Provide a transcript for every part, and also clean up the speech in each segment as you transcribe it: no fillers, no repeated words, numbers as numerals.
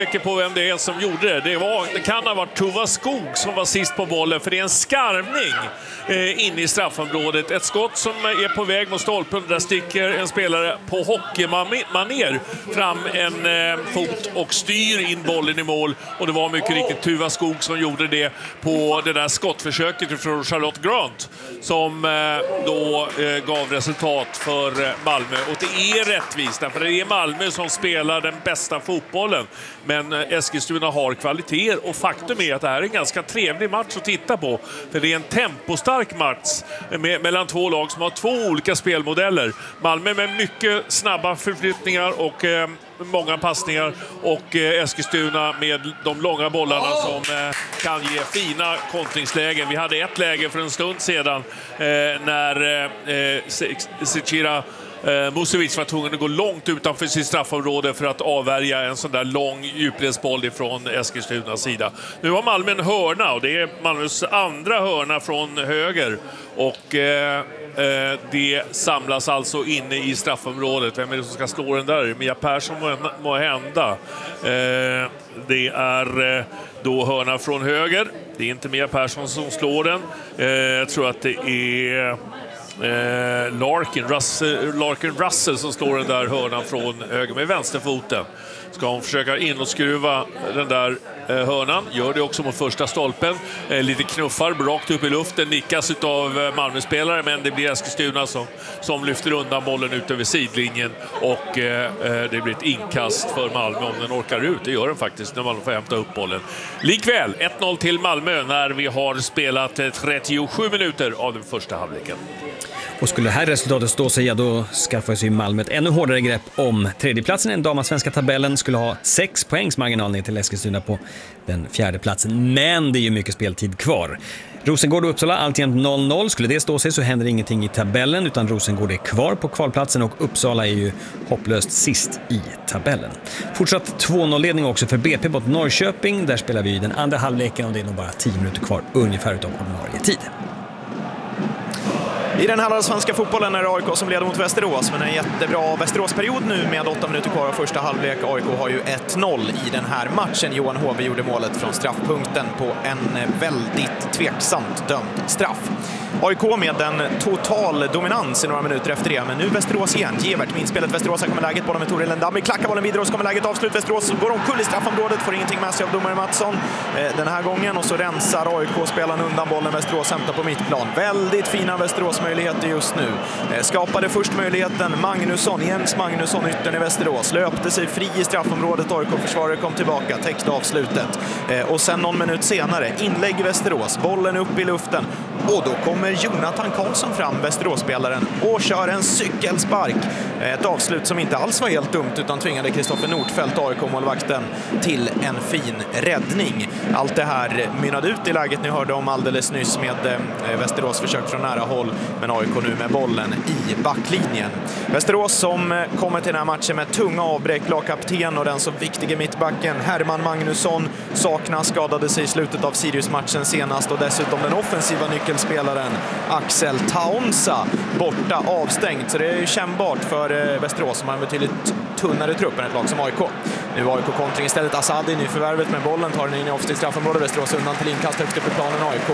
På vem det är som gjorde det. Det kan ha varit Tuva Skog som var sist på bollen, för det är en skarvning inne i straffområdet. Ett skott som är på väg mot stolpen. Där sticker en spelare på hockeymaner fram en fot och styr in bollen i mål. Och det var mycket riktigt Tuva Skog som gjorde det på det där skottförsöket från Charlotte Grant som då gav resultat för Malmö. Och det är rättvist, för det är Malmö som spelar den bästa fotbollen. Men Eskilstuna har kvaliteter och faktum är att det här är en ganska trevlig match att titta på. För det är en tempostark match mellan två lag som har två olika spelmodeller. Malmö med mycket snabba förflyttningar och många passningar, och Eskilstuna med de långa bollarna som kan ge fina kontringslägen. Vi hade ett läge för en stund sedan när Zecira Musovic var tvungen att gå långt utanför sitt straffområde för att avvärja en sån där lång djupledsboll ifrån Eskilstunas sida. Nu har Malmö en hörna, och det är Malmös andra hörna från höger, och det samlas alltså inne i straffområdet. Vem är det som ska slå den där? Mia Persson må hända. Det är då hörna från höger. Det är inte Mia Persson som slår den. Jag tror att det är Larkin Russell som står den där hörnan från höger med vänsterfoten. Ska hon försöka in och skruva den där hörnan. Gör det också mot första stolpen. Lite knuffar rakt upp i luften. Nickas av Malmö-spelare, men det blir Eskilstuna som lyfter undan bollen ut över sidlinjen. Och det blir ett inkast för Malmö om den orkar ut. Det gör den faktiskt när Malmö får hämta upp bollen. Likväl 1-0 till Malmö när vi har spelat 37 minuter av den första halvleken. Och skulle det här resultatet stå sig, ja, då skaffar sig Malmö ett ännu hårdare grepp om tredjeplatsen i den damasvenska tabellen. Skulle ha 6 poängs marginal ner till Eskilstuna på den fjärde platsen. Men det är ju mycket speltid kvar. Rosengård och Uppsala alltjämt 0-0. Skulle det stå sig så händer ingenting i tabellen, utan Rosengård är kvar på kvalplatsen och Uppsala är ju hopplöst sist i tabellen. Fortsatt 2-0-ledning också för BP mot Norrköping. Där spelar vi den andra halvleken och det är nog bara 10 minuter kvar ungefär utav ordinarie tid. I den här svenska fotbollen är det AIK som leder mot Västerås, men en jättebra Västeråsperiod nu med 8 minuter kvar av första halvlek. AIK har ju 1-0 i den här matchen. Johan Hove gjorde målet från straffpunkten på en väldigt tveksamt dömd straff. AIK med en total dominans i några minuter efter det, men nu Västerås igen. Gevert med inspelet. Västerås, här kommer läget. Bollen med Toril Lendami. Klackar bollen vidare och så kommer läget avslut. Västerås går omkull i straffområdet, får ingenting med sig av domare Mattsson den här gången, och så rensar AIK-spelaren undan bollen. Västerås hämtar på mittplan. Väldigt fina Västerås-möjligheter just nu. Skapade först möjligheten Jens Magnusson, yttern i Västerås. Löpte sig fri i straffområdet. AIK-försvarare kom tillbaka, täckte avslutet. Och sen någon minut senare, inlägg i Västerås. Bollen upp i luften. Och då kommer Jonathan Karlsson fram, Västeråsspelaren, och kör en cykelspark. Ett avslut som inte alls var helt dumt, utan tvingade Kristoffer Nordfeldt, AIK-målvakten, till en fin räddning. Allt det här mynnade ut i läget ni hörde om alldeles nyss med Västerås försök från nära håll, men AIK nu med bollen i backlinjen. Västerås som kommer till den här matchen med tunga avbräck. Lagkapten och den så viktiga mittbacken Herman Magnusson saknas, skadade sig i slutet av Sirius-matchen senast, och dessutom den offensiva nyckelspelaren Axel Taonsa borta, avstängt. Så det är ju kännbart för Västerås som har en betydligt tunnare trupp än ett lag som AIK. Nu var AIK kontring istället. Asadi, nyförvärvet med bollen, tar den in i offensivt straffområde. Västerås undan till inkast högt upp i planen AIK.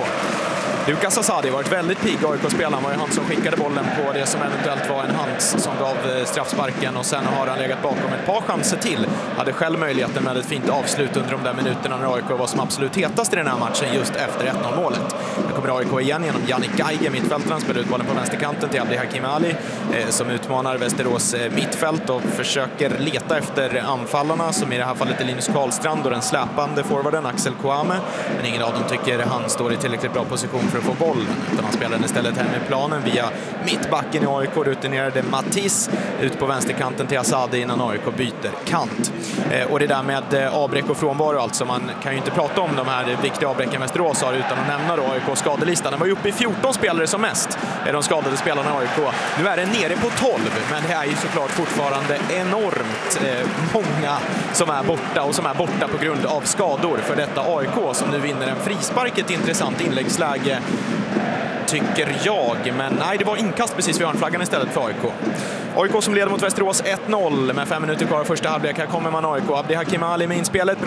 Lukas Asadi var ett väldigt pigg AIK-spelare. Var ju han som skickade bollen på det som eventuellt var en hands som gav straffsparken, och sen har han legat bakom ett par chanser till. Hade själv möjligheten med ett fint avslut under de där minuterna när AIK var som absolut hetast i den här matchen just efter 1-0-målet. Nu kommer AIK igen genom Jannik Geiger, mittfältaren, spelar ut bollen på vänsterkanten till Abdi Hakim Ali som utmanar Västerås mittfält och försöker leta efter anfallarna, som i det här fallet är Linus Karlstrand och den släpande forwarden Axel Kouame, men ingen av dem tycker han står i tillräckligt bra position för att få bollen, utan han spelar den istället hem i planen via mittbacken i AIK, rutinerade Mattis ut på vänsterkanten till Asadi innan AIK byter kant. Och det där med avbräck och frånvaro, alltså man kan ju inte prata om de här viktiga avbräcken Västerås har utan att nämna då AIKs skadelistan. Den var ju uppe i 14 spelare som mest, är de skadade spelarna i AIK. Nu är den nere på 12, men det är ju såklart fortfarande enormt många som är borta, och som är borta på grund av skador för detta AIK som nu vinner en frispark, ett intressant inläggsläge tycker jag. Men nej, det var inkast precis vid hörnflaggan istället för AIK. AIK som leder mot Västerås 1-0 med 5 minuter kvar första halvlek. Här kommer man AIK. Abdi Hakim Ali med inspelet.